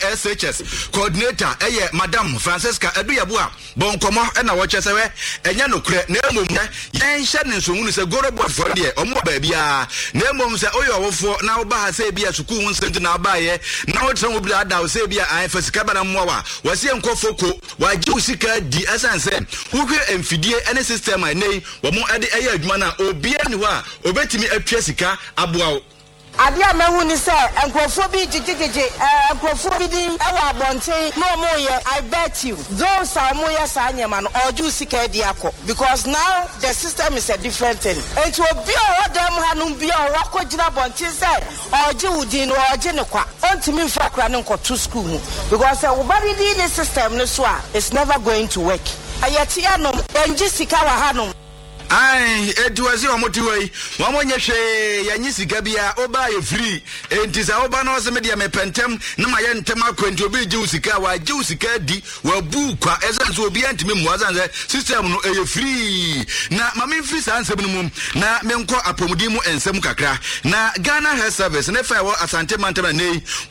SHS coordinator Madam Francesca Eduyabua bonkomo na wo chesewe enya nokure na emom yen hye ne nsonwu se gorobo for de omo ba bia na emom se oyo wofo na wo ba ha se bia suku hu nsent na ba ye na wo tren wo bia da wo se bia an fasika bana mmoa wa se nkofoko wa ji usika di asanse wo hwe emfidie ene system anei wo mo ade eye adwuma na obia ni ho a obetimi atwa sika aboa Adi amehu ni say enkrofo bi jijiji enkrofo bi din ewa abonte no mo ye I bet you those are mo ye sa nyema no oju sika di akọ because now the system is a different thing and to obi o dem hanu bi o wakojina bonte say oju udin no oje ne kwa ontimi fa kra ne nkoto school mu because we bari di system no so a it's never going to work ayati anom enji sika wa hanum ai eduazi omoti wei wamonye hwe yanyi sika bia oba ye free entisa oba no se media mepentem na maye ntem akwenti obi ji usika wa ji usika di wa bu kwa ezanso obi antime muazanze system no eye free na mame free sansem no mum na menko apomudi mu ensem kakra na Ghana Health Service na fa wo Asante Mantama nei